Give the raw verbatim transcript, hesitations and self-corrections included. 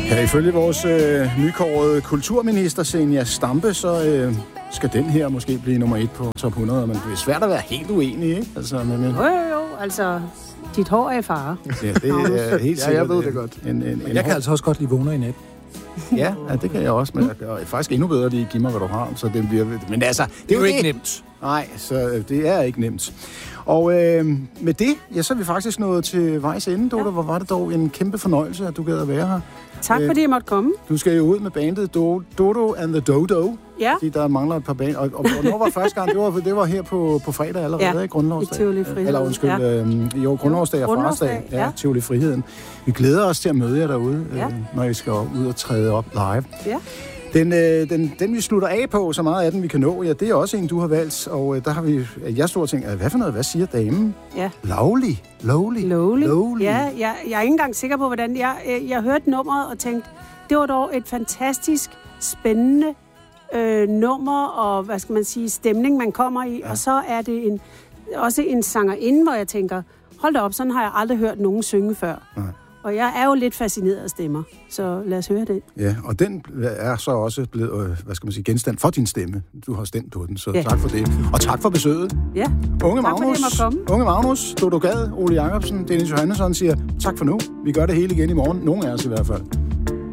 Ja, ifølge vores øh, nykårede kulturminister, Zenia Stampe, så øh, skal den her måske blive nummer et på top hundrede, men det er svært at være helt uenig, ikke? Altså, men, men... Jo, jo, jo, altså, dit hår er i fare. Ja, det er helt sikkert. Ja, jeg ved det godt. En, en, en, jeg kan hår... altså også godt lide vågner i nat. Ja, ja, det kan jeg også, men jeg er faktisk endnu bedre lige give mig, hvad du har. Så det bliver, men altså, det, det er jo det. ikke nemt. Nej, så det er ikke nemt. Og øh, med det, ja, så er vi faktisk nået til vejs ende, Dodo. Ja. Hvor var det dog en kæmpe fornøjelse, at du gad at være her. Tak, fordi jeg måtte komme. Du skal jo ud med bandet Do- Dodo and the Dodo. Ja. Fordi der mangler et par band. Og, og hvornår var første gang? Det var, det var her på, på fredag allerede, ja. ikke? Grundlovsdag. I Tivoli Friheden. Eller undskyld, ja. øh, jo, Grundlovsdag og Farsdag. Ja, ja. Tivoli Friheden. Vi glæder os til at møde jer derude, ja. øh, når I skal ud og træde op live. Ja. Den, øh, den, den, vi slutter af på, så meget af den, vi kan nå, ja, det er også en, du har valgt. Og øh, der har vi, jeg stod og tænkt, hvad for noget, hvad siger damen? Ja. Lovely. Lovely. Lovely. Lovely. Ja, jeg, jeg er ikke engang sikker på, hvordan jeg, jeg, jeg hørte nummeret og tænkte, det var dog et fantastisk, spændende øh, nummer, og hvad skal man sige, stemning, man kommer i. Ja. Og så er det en, også en sangerinde, hvor jeg tænker, hold da op, sådan har jeg aldrig hørt nogen synge før. Nej. Og jeg er jo lidt fascineret af stemmer, så lad os høre den. Ja, og den er så også blevet, hvad skal man sige, genstand for din stemme. Du har stemt på den, så ja. Tak for det. Og tak for besøget. Ja, Unge tak Magnus, fordi jeg måtte komme. Unge Magnus, Dodo Gad, Ole Jacobsen, Dennis Johannesson siger tak for nu. Vi gør det hele igen i morgen. Nogle af os i hvert fald.